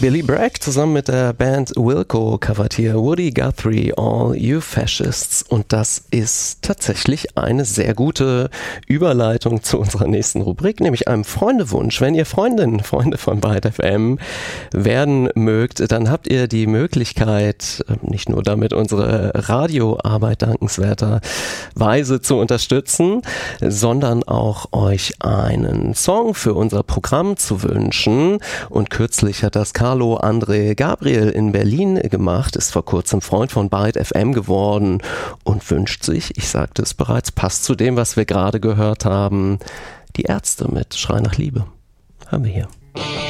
Billy Bragg zusammen mit der Band Wilco covert hier Woody Guthrie, All You Fascists. Und das ist tatsächlich eine sehr gute Überleitung zu unserer nächsten Rubrik, nämlich einem Freundewunsch. Wenn ihr Freunde von Byte FM werden mögt, dann habt ihr die Möglichkeit, nicht nur damit unsere Radioarbeit dankenswerterweise zu unterstützen, sondern auch euch einen Song für unser Programm zu wünschen. Und kürzlich hat das Carlo André Gabriel in Berlin gemacht, ist vor kurzem Freund von Byte FM geworden und wünscht sich, ich sagte es bereits, passt zu dem, was wir gerade gehört haben, die Ärzte mit Schrei nach Liebe. Haben wir hier.